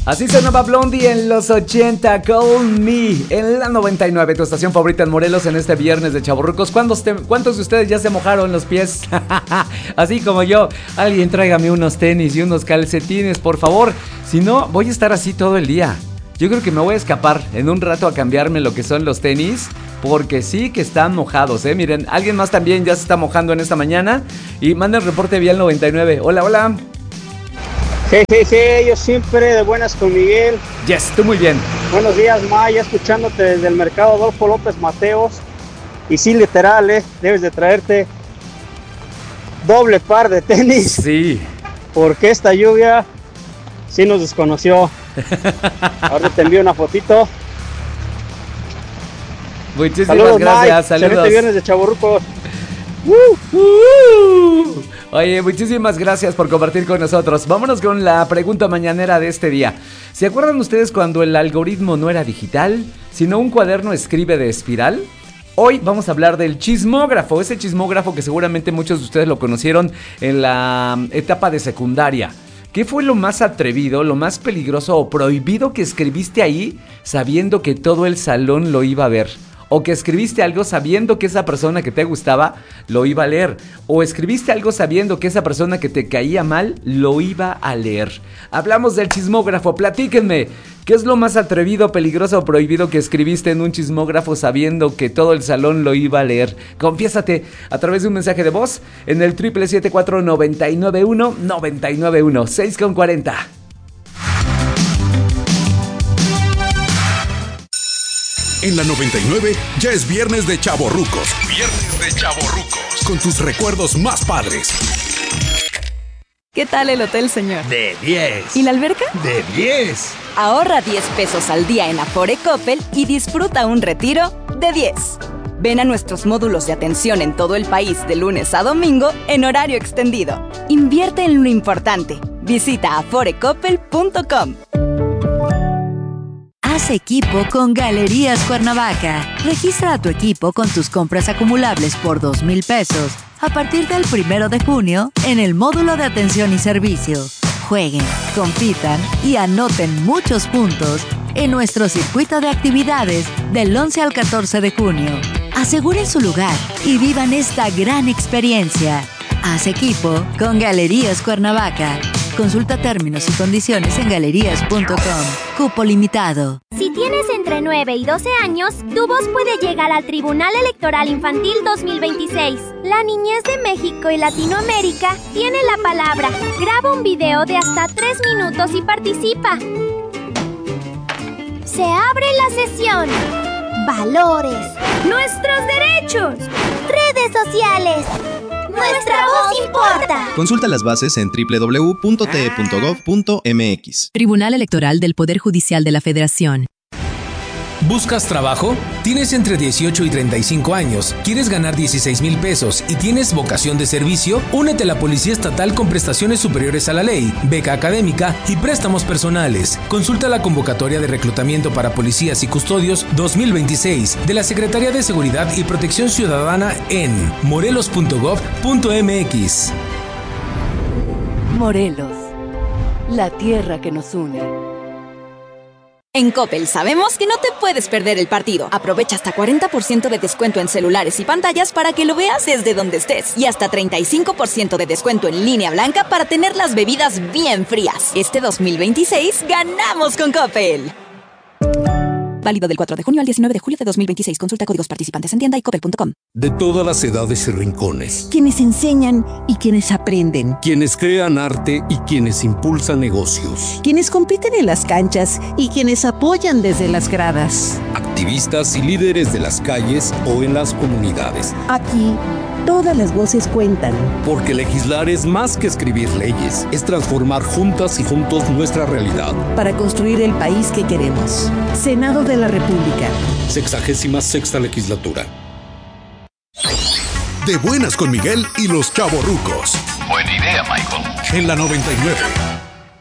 Así sonaba Blondie en los 80, Call Me, en la 99, tu estación favorita en Morelos en este viernes de chavorrucos. ¿Cuántos de ustedes ya se mojaron los pies? Así como yo. Alguien tráigame unos tenis y unos calcetines, por favor. Si no, voy a estar así todo el día. Yo creo que me voy a escapar en un rato a cambiarme lo que son los tenis, porque sí que están mojados, Miren, alguien más también ya se está mojando en esta mañana. Y manda el reporte vía el 99. Hola, hola. Yo siempre de buenas con Miguel. Yes, tú muy bien. Buenos días, Maya, escuchándote desde el mercado Adolfo López Mateos. Y sí, literal, debes de traerte doble par de tenis. Sí. Porque esta lluvia sí nos desconoció. Ahora te envío una fotito. Muchísimas saludos, gracias, Mike. saludos. Excelente viernes de chavorrucos. Oye, muchísimas gracias por compartir con nosotros. Vámonos con la pregunta mañanera de este día. ¿Se acuerdan ustedes cuando el algoritmo no era digital, sino un cuaderno escribe de espiral? Hoy vamos a hablar del chismógrafo, ese chismógrafo que seguramente muchos de ustedes lo conocieron en la etapa de secundaria. ¿Qué fue lo más atrevido, lo más peligroso o prohibido que escribiste ahí sabiendo que todo el salón lo iba a ver? O que escribiste algo sabiendo que esa persona que te gustaba lo iba a leer. O escribiste algo sabiendo que esa persona que te caía mal lo iba a leer. Hablamos del chismógrafo, platíquenme. ¿Qué es lo más atrevido, peligroso o prohibido que escribiste en un chismógrafo sabiendo que todo el salón lo iba a leer? Confiésate a través de un mensaje de voz en el 777-499-1-991. 6:40. En la 99 ya es viernes de chavorrucos. Viernes de chavorrucos. Con tus recuerdos más padres. ¿Qué tal el hotel, señor? De 10. ¿Y la alberca? De 10. Ahorra 10 pesos al día en Afore Coppel y disfruta un retiro de 10. Ven a nuestros módulos de atención en todo el país de lunes a domingo en horario extendido. Invierte en lo importante. Visita aforecoppel.com. Haz equipo con Galerías Cuernavaca. Registra a tu equipo con tus compras acumulables por 2,000 pesos a partir del 1 de junio en el módulo de atención y servicio. Jueguen, compitan y anoten muchos puntos en nuestro circuito de actividades del 11 al 14 de junio. Aseguren su lugar y vivan esta gran experiencia. Haz equipo con Galerías Cuernavaca. Consulta términos y condiciones en galerías.com. Cupo limitado. Si tienes entre 9 y 12 años, tu voz puede llegar al Tribunal Electoral Infantil 2026. La niñez de México y Latinoamérica tiene la palabra. Graba un video de hasta 3 minutos y participa. Se abre la sesión. Valores. Nuestros derechos. Redes sociales. ¡Nuestra voz importa! Consulta las bases en www.te.gov.mx. Tribunal Electoral del Poder Judicial de la Federación. ¿Buscas trabajo? ¿Tienes entre 18 y 35 años? ¿Quieres ganar 16,000 pesos y tienes vocación de servicio? Únete a la Policía Estatal con prestaciones superiores a la ley, beca académica y préstamos personales. Consulta la convocatoria de reclutamiento para policías y custodios 2026 de la Secretaría de Seguridad y Protección Ciudadana en morelos.gov.mx. Morelos, la tierra que nos une. En Coppel sabemos que no te puedes perder el partido. Aprovecha hasta 40% de descuento en celulares y pantallas para que lo veas desde donde estés. Y hasta 35% de descuento en línea blanca para tener las bebidas bien frías. Este 2026 ganamos con Coppel. Válido del 4 de junio al 19 de julio de 2026. Consulta códigos participantes en tienda y coppel.com. De todas las edades y rincones. Quienes enseñan y quienes aprenden. Quienes crean arte y quienes impulsan negocios. Quienes compiten en las canchas y quienes apoyan desde las gradas. Activistas y líderes de las calles o en las comunidades. Aquí, todas las voces cuentan. Porque legislar es más que escribir leyes. Es transformar juntas y juntos nuestra realidad. Para construir el país que queremos. Senado de la República. 66ª legislatura. De buenas con Miguel y los chavorrucos. Buena idea, Michael. En la 99.